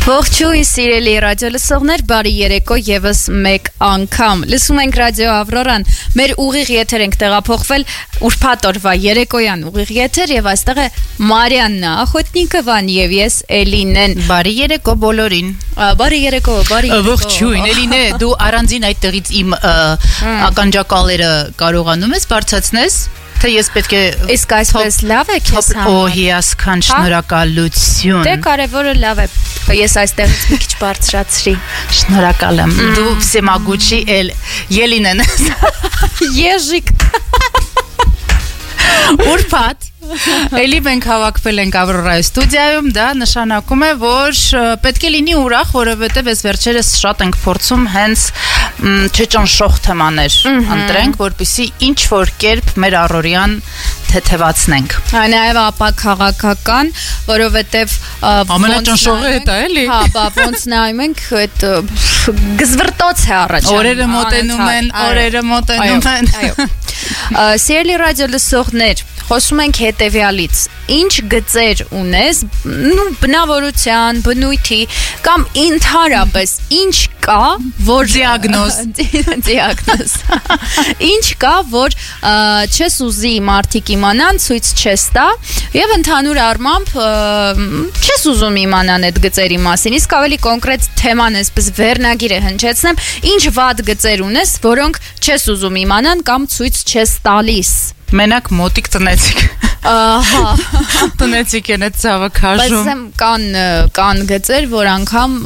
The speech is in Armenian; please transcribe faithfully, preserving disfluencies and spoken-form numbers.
Ողջույն սիրելի ռադիո լսողներ, բարի երեկո եւս մեկ անգամ։ Լսում ենք ռադիո Ավրորան։ Մեր ուղիղ եթեր ենք տեղափոխվել ուրբաթ օրվա երեկոյան ուղիղ եթեր եւ այստեղ է Մարիաննա Ախոտնիկովան եւ ես Էլինեն։ Բարի երեկո բոլորին։ Բարի երեկո, բարի երեկո։ Ողջույն Էլինե, դու առանձին այդտեղից իմ ականջակալերը կարողանում ես բարձրացնես, թե ես պետք է Իսկ այսպես լավ է քեզ համար։ Օ, հիասքանչ շնորհակալություն։ Դե կարևորը լավ է։ Ես այստեղից մի քիչ բարձրացրի։ Շնորհակալ եմ։ Դու Սեմագուչի էլ Ելինեն։ Եժիկ։ Ուրբաթ Էլի մենք հավաքվել ենք Ավրորայի ստուդիայում, դա նշանակում է, որ պետք է լինի ուրախ, որովհետև այս վերջերս շատ ենք փորձում հենց չճնշող թեմաներ ընտրենք, որպեսզի ինչ որ կերպ մեր առօրյան թեթևացնենք։ Նաև ապա քաղաքական, որովհետև ամենաճնշողը դա էլի։ Հա, բա ոնց նայում ենք, այդ գզվրտոց է առաջանում։ Օրերը մոտենում են, օրերը մոտենում են։ Այո։ Սիրելի ռադիո լսողներ, խոսում ենք հետևյալից. ինչ գծեր ունես, նու բնավորության, բնույթի կամ ընդհանրապես ինչ կա, որ դիագնոզ, դիագնոզ։ Ինչ կա, որ չես ուզի մարդիկ իմանան, ցույց չես տա, եւ ընդհանուր առմամբ չես ուզում իմանան այդ գծերի մասին։ Իսկ ավելի կոնկրետ թեման էսպես վերնագիր է հնչեցնեմ, ինչ վատ գծեր ունես, որոնք չես ուզում իմանան կամ ցույց չես տալիս։ Մենակ մոտիկ տնեցիք։ Ահա, տնեցիք են այդ ցավը քաշում։ Բայց կան կան գծեր, որ անգամ